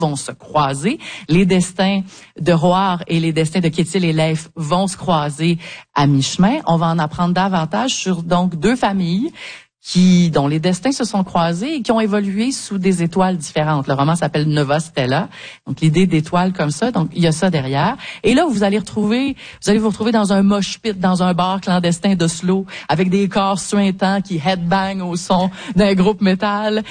vont se croiser. Les destins de Roar et les destins de Kétil et Leif vont se croiser à mi-chemin. On va en apprendre davantage sur donc deux familles dont les destins se sont croisés et qui ont évolué sous des étoiles différentes. Le roman s'appelle Nova Stella. Donc, l'idée d'étoiles comme ça. Donc, il y a ça derrière. Et là, vous allez vous retrouver dans un mosh pit, dans un bar clandestin d'Oslo, avec des corps suintants qui headbang au son d'un groupe métal.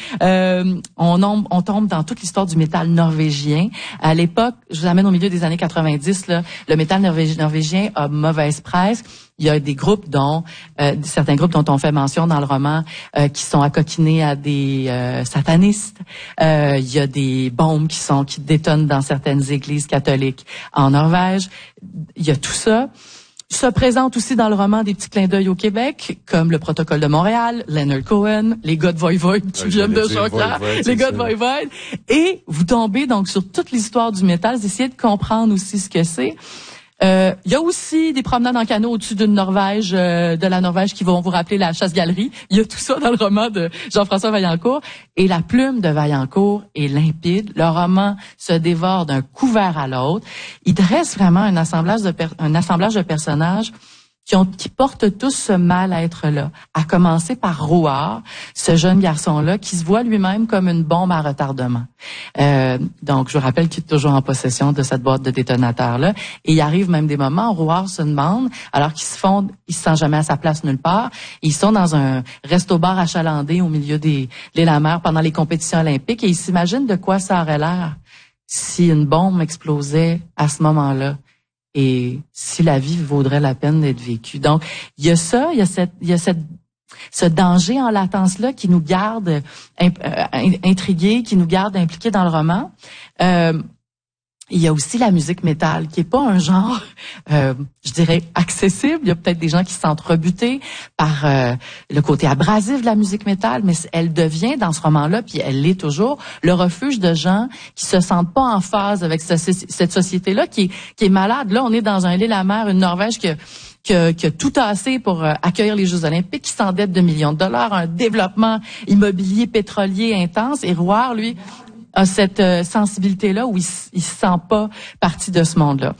On tombe dans toute l'histoire du métal norvégien. À l'époque, je vous amène au milieu des années 90, là, le métal norvégien a mauvaise presse. Il y a des groupes certains groupes dont on fait mention dans le roman, qui sont accoquinés à des satanistes. Il y a des bombes qui détonnent dans certaines églises catholiques en Norvège. Il y a tout ça. Se présente aussi dans le roman des petits clins d'œil au Québec, comme le Protocole de Montréal, Leonard Cohen, les gars de Voivode qui viennent de Jonquière, les gars de Voivode. Et vous tombez donc sur toute l'histoire du métal, vous essayez de comprendre aussi ce que c'est. Il y a aussi des promenades en canot au-dessus de la Norvège qui vont vous rappeler la chasse-galerie. Il y a tout ça dans le roman de Jean-François Vaillancourt. Et la plume de Vaillancourt est limpide. Le roman se dévore d'un couvert à l'autre. Il dresse vraiment un assemblage de personnages qui portent tous ce mal-être-là. À commencer par Roar, ce jeune garçon-là qui se voit lui-même comme une bombe à retardement. Donc, je vous rappelle qu'il est toujours en possession de cette boîte de détonateurs-là. Et il arrive même des moments où Roar se demande, alors qu'il se sent jamais à sa place nulle part, ils sont dans un resto-bar achalandé au milieu de la mer pendant les compétitions olympiques et il s'imagine de quoi ça aurait l'air si une bombe explosait à ce moment-là. Et si la vie vaudrait la peine d'être vécue. Donc, il y a ça, il y a ce danger en latence-là qui nous garde intrigués, qui nous garde impliqués dans le roman. Il y a aussi la musique métal, qui est pas un genre, je dirais, accessible. Il y a peut-être des gens qui se sentent rebutés par le côté abrasif de la musique métal, mais elle devient, dans ce roman-là, puis elle l'est toujours, le refuge de gens qui se sentent pas en phase avec cette société-là, qui est malade. Là, on est dans un île à mer, une Norvège qui a tout tassé pour accueillir les Jeux olympiques, qui s'endette de millions de dollars, un développement immobilier pétrolier intense, et Roar, lui, a cette sensibilité-là où il se sent pas partie de ce monde-là.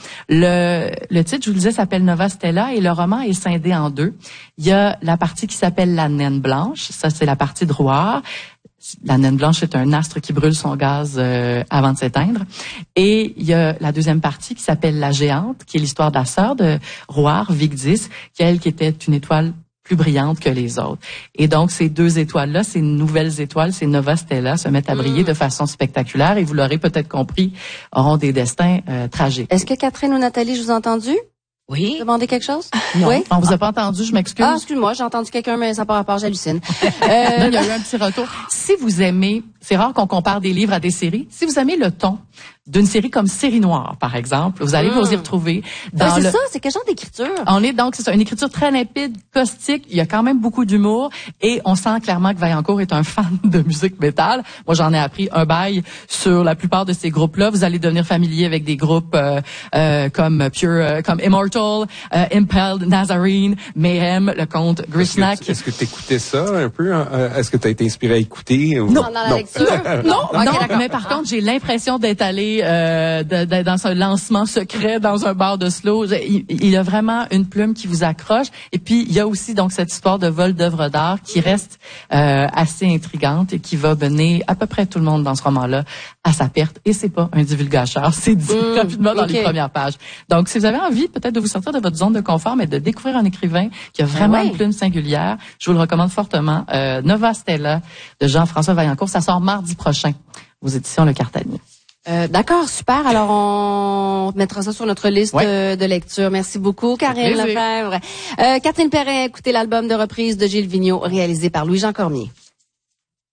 Le titre, je vous le disais, s'appelle Nova Stella et le roman est scindé en deux. Il y a la partie qui s'appelle La Naine Blanche, ça c'est la partie de Roar. La naine blanche est un astre qui brûle son gaz avant de s'éteindre. Et il y a la deuxième partie qui s'appelle La Géante, qui est l'histoire de la sœur de Roar, Vigdis, qui était une étoile plus brillante que les autres. Et donc, ces deux étoiles-là, ces nouvelles étoiles, ces Nova Stella, se mettent à briller de façon spectaculaire et vous l'aurez peut-être compris, auront des destins tragiques. Est-ce que Catherine ou Nathalie, je vous ai entendu? Oui. Demander quelque chose? Non, oui? on vous a pas entendu, je m'excuse. Ah, excuse-moi, j'ai entendu quelqu'un, mais ça n'a pas rapport, j'hallucine. Non, il y a eu un petit retour. Si vous aimez, c'est rare qu'on compare des livres à des séries, si vous aimez le ton d'une série comme Série Noire, par exemple, vous allez vous y retrouver. C'est ça, c'est quel genre d'écriture? On est donc, c'est ça, une écriture très limpide, caustique, il y a quand même beaucoup d'humour et on sent clairement que Vaillancourt est un fan de musique métal. Moi, j'en ai appris un bail sur la plupart de ces groupes-là. Vous allez devenir familier avec des groupes comme Immortal, Impelled, Nazarene, Mayhem, le comte Grishnak. Est-ce que tu écoutais ça un peu? Est-ce que tu as été inspiré à écouter? Non. Pendant la lecture? Non, mais par contre, j'ai l'impression d'être allé dans un lancement secret dans un bar d'Oslo. Il y a vraiment une plume qui vous accroche. Et puis, il y a aussi donc cette histoire de vol d'œuvres d'art qui reste assez intrigante et qui va mener à peu près tout le monde dans ce roman-là à sa perte. Et c'est pas un divulgateur, c'est dit rapidement dans les premières pages. Donc, si vous avez envie peut-être de vous sortir de votre zone de confort, mais de découvrir un écrivain qui a vraiment une plume singulière, je vous le recommande fortement. Nova Stella de Jean-François Vaillancourt. Ça sort mardi prochain aux éditions Le Cartanier. D'accord, super. Alors, on mettra ça sur notre liste de lecture. Merci beaucoup, Karine Lefebvre. Catherine Perret, écoutez l'album de reprise de Gilles Vigneault, réalisé par Louis-Jean Cormier.